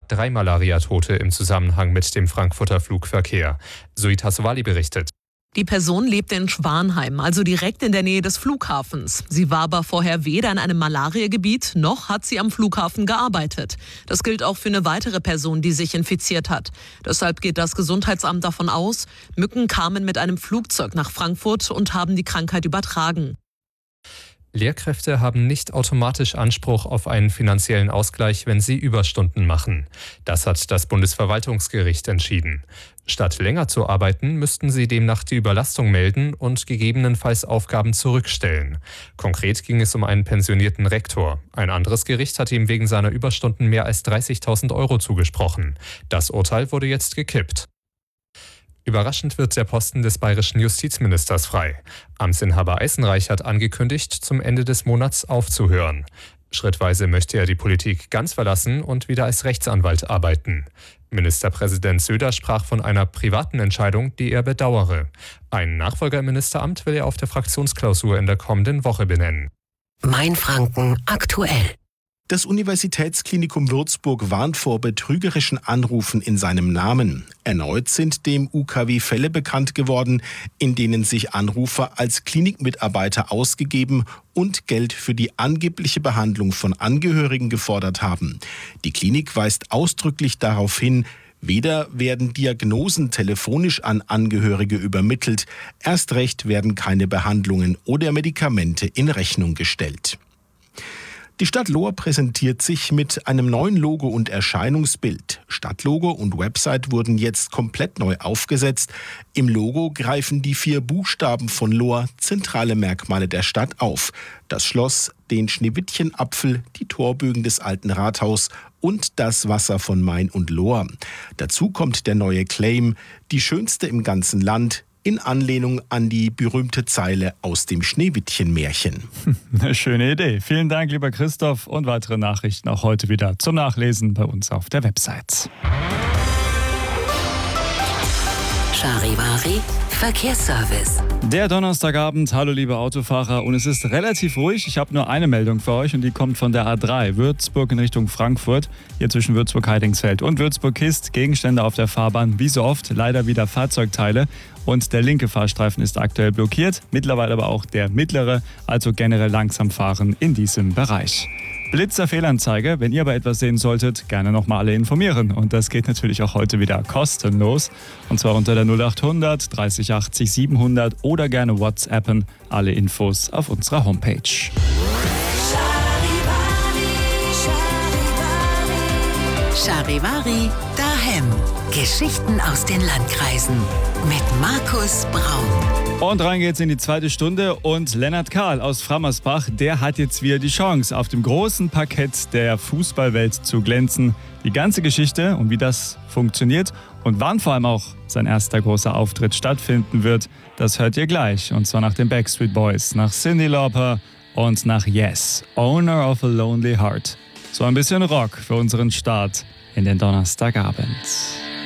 3 Malariatote im Zusammenhang mit dem Frankfurter Flugverkehr. Suita Sowali berichtet. Die Person lebt in Schwanheim, also direkt in der Nähe des Flughafens. Sie war aber vorher weder in einem Malariagebiet, noch hat sie am Flughafen gearbeitet. Das gilt auch für eine weitere Person, die sich infiziert hat. Deshalb geht das Gesundheitsamt davon aus, Mücken kamen mit einem Flugzeug nach Frankfurt und haben die Krankheit übertragen. Lehrkräfte haben nicht automatisch Anspruch auf einen finanziellen Ausgleich, wenn sie Überstunden machen. Das hat das Bundesverwaltungsgericht entschieden. Statt länger zu arbeiten, müssten sie demnach die Überlastung melden und gegebenenfalls Aufgaben zurückstellen. Konkret ging es um einen pensionierten Rektor. Ein anderes Gericht hat ihm wegen seiner Überstunden mehr als 30.000 Euro zugesprochen. Das Urteil wurde jetzt gekippt. Überraschend wird der Posten des bayerischen Justizministers frei. Amtsinhaber Eisenreich hat angekündigt, zum Ende des Monats aufzuhören. Schrittweise möchte er die Politik ganz verlassen und wieder als Rechtsanwalt arbeiten. Ministerpräsident Söder sprach von einer privaten Entscheidung, die er bedauere. Einen Nachfolger im Ministeramt will er auf der Fraktionsklausur in der kommenden Woche benennen. Mainfranken aktuell. Das Universitätsklinikum Würzburg warnt vor betrügerischen Anrufen in seinem Namen. Erneut sind dem UKW Fälle bekannt geworden, in denen sich Anrufer als Klinikmitarbeiter ausgegeben und Geld für die angebliche Behandlung von Angehörigen gefordert haben. Die Klinik weist ausdrücklich darauf hin, weder werden Diagnosen telefonisch an Angehörige übermittelt, erst recht werden keine Behandlungen oder Medikamente in Rechnung gestellt. Die Stadt Lohr präsentiert sich mit einem neuen Logo und Erscheinungsbild. Stadtlogo und Website wurden jetzt komplett neu aufgesetzt. Im Logo greifen die 4 Buchstaben von Lohr zentrale Merkmale der Stadt auf. Das Schloss, den Schneewittchenapfel, die Torbögen des alten Rathaus und das Wasser von Main und Lohr. Dazu kommt der neue Claim, die schönste im ganzen Land, in Anlehnung an die berühmte Zeile aus dem Schneewittchen-Märchen. Eine schöne Idee. Vielen Dank, lieber Christoph. Und weitere Nachrichten auch heute wieder zum Nachlesen bei uns auf der Website. Charivari Verkehrsservice. Der Donnerstagabend, hallo liebe Autofahrer, und es ist relativ ruhig. Ich habe nur eine Meldung für euch und die kommt von der A3, Würzburg in Richtung Frankfurt, hier zwischen Würzburg-Heidingsfeld und Würzburg-Kist. Gegenstände auf der Fahrbahn, wie so oft, leider wieder Fahrzeugteile und der linke Fahrstreifen ist aktuell blockiert, mittlerweile aber auch der mittlere, also generell langsam fahren in diesem Bereich. Blitzerfehlanzeige, wenn ihr aber etwas sehen solltet, gerne nochmal alle informieren. Und das geht natürlich auch heute wieder kostenlos. Und zwar unter der 0800 30 80 700 oder gerne WhatsAppen. Alle Infos auf unserer Homepage. Charivari daheim. Geschichten aus den Landkreisen mit Markus Braun. Und rein geht's in die zweite Stunde und Lennart Kahl aus Frammersbach, der hat jetzt wieder die Chance, auf dem großen Parkett der Fußballwelt zu glänzen. Die ganze Geschichte und wie das funktioniert und wann vor allem auch sein erster großer Auftritt stattfinden wird, das hört ihr gleich. Und zwar nach den Backstreet Boys, nach Cyndi Lauper und nach Yes, Owner of a Lonely Heart. So ein bisschen Rock für unseren Start in den Donnerstagabend.